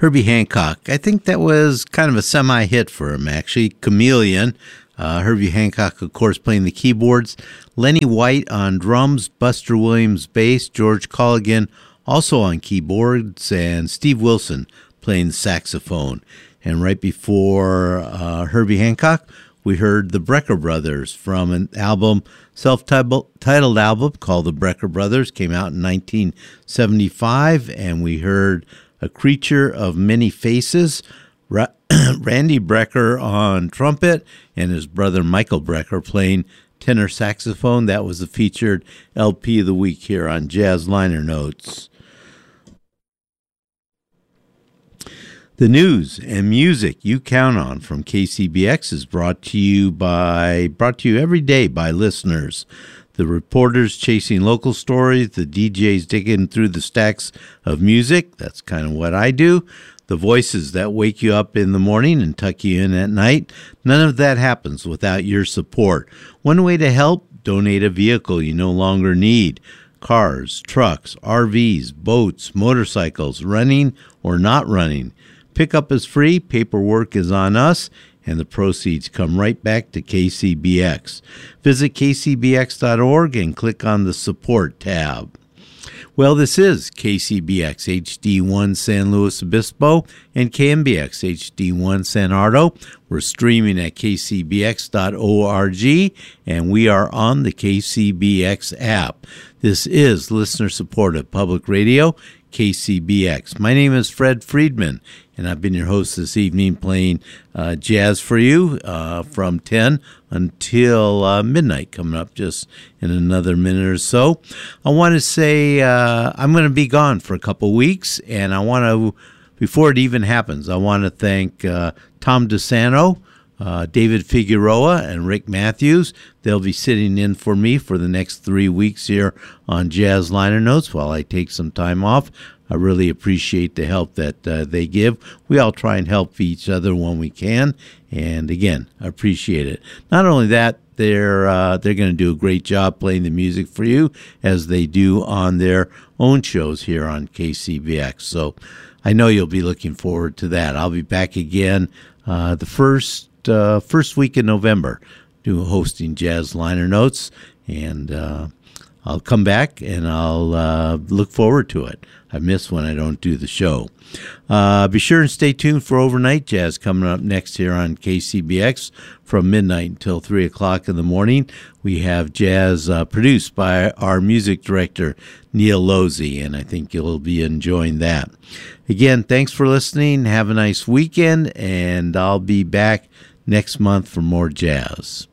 Herbie Hancock. I think that was kind of a semi-hit for him, actually. Chameleon. Herbie Hancock, of course, playing the keyboards. Lenny White on drums. Buster Williams bass. George Colligan also on keyboards. And Steve Wilson playing the saxophone. And right before Herbie Hancock, we heard the Brecker Brothers from an album, self-titled album called The Brecker Brothers. Came out in 1975. And we heard A Creature of Many Faces. Randy Brecker on trumpet and his brother Michael Brecker playing tenor saxophone. That was the featured LP of the week here on Jazz Liner Notes. The news and music you count on from KCBX is brought to you every day by listeners. The reporters chasing local stories, the DJs digging through the stacks of music. That's kind of what I do. The voices that wake you up in the morning and tuck you in at night. None of that happens without your support. One way to help, donate a vehicle you no longer need. Cars, trucks, RVs, boats, motorcycles, running or not running. Pickup is free, paperwork is on us, and the proceeds come right back to KCBX. Visit kcbx.org and click on the support tab. Well, this is KCBX HD1 San Luis Obispo and KMBX HD1 San Ardo. We're streaming at kcbx.org, and we are on the KCBX app. This is listener-supported public radio, KCBX. My name is Fred Friedman, and I've been your host this evening playing jazz for you from 10 until midnight, coming up just in another minute or so. I want to say I'm going to be gone for a couple weeks, and I want to, before it even happens, I want to thank Tom DeSanto, David Figueroa, and Rick Matthews. They'll be sitting in for me for the next 3 weeks here on Jazz Liner Notes while I take some time off. I really appreciate the help that they give. We all try and help each other when we can, and again, I appreciate it. Not only that, they're going to do a great job playing the music for you as they do on their own shows here on KCBX. So I know you'll be looking forward to that. I'll be back again the first week in November, hosting Jazz Liner Notes, and I'll come back and I'll look forward to it. I miss when I don't do the show. Be sure and stay tuned for Overnight Jazz coming up next here on KCBX from midnight until 3 o'clock in the morning. We have jazz produced by our music director, Neil Losey, and I think you'll be enjoying that. Again, thanks for listening. Have a nice weekend, and I'll be back next month for more jazz.